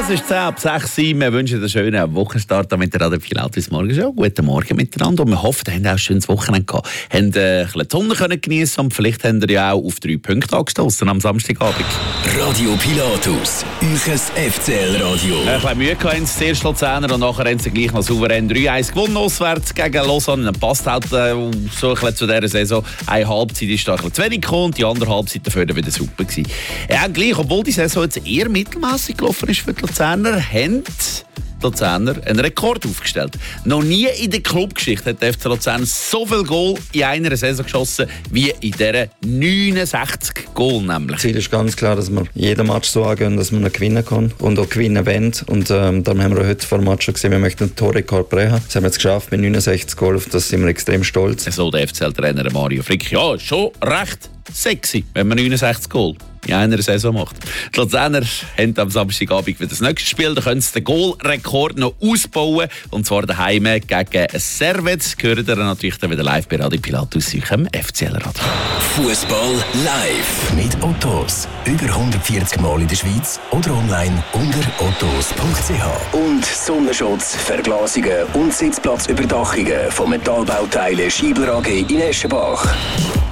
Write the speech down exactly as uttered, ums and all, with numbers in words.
Es ist zehn ab sechs. Wir wünschen einen schönen Wochenstart mit der Radio Pilatus morgen schon. Guten Morgen miteinander. Und wir hoffen, ihr habt auch ein schönes Wochenende gehabt. Habt äh, ein bisschen die Sonne können geniessen und vielleicht habt ihr ja auch auf drei Punkte angestoßen am Samstagabend. Radio Pilatus, euch F C L-Radio. Ein bisschen Mühe gehabt, das zuerst Luzerner und nachher haben sie gleich noch souverän drei eins gewonnen auswärts gegen Lausanne. Dann passt halt äh, so ein bisschen zu dieser Saison. Eine Halbzeit ist da ein bisschen zu wenig gekommen und die andere Halbzeit dafür wieder super gewesen. Ja, gleich, obwohl die Saison jetzt eher mittelmäßig gelaufen ist für die Luzerner, haben die Luzerner einen Rekord aufgestellt. Noch nie in der Clubgeschichte hat der F C Luzern so viel Goal in einer Saison geschossen wie in dieser neunundsechzig Goal nämlich. Das Ziel ist ganz klar, dass wir jeden Match so angehen, dass wir ihn gewinnen können und auch gewinnen wollen. Und ähm, darum haben wir heute vor dem Match schon gesehen, wir möchten einen Torrekord brechen. Das haben wir jetzt geschafft mit neunundsechzig Goal, auf das sind wir extrem stolz. So der F C L-Trainer Mario Frick. Ja, schon recht sexy, wenn man neunundsechzig Goal in einer Saison macht. Die Luzerner haben am Samstagabend wieder das nächste Spiel. Da können sie den Goal-Rekord noch ausbauen. Und zwar daheim gegen Servette. Gehört ihr natürlich dann wieder live bei Radio Pilatus, eurem F C L-Radio. Fußball live mit Ottos. Über hundertvierzig Mal in der Schweiz oder online unter ottos punkt c h. Und Sonnenschutz, Verglasungen und Sitzplatzüberdachungen von Metallbauteilen Schiebler A G in Eschenbach.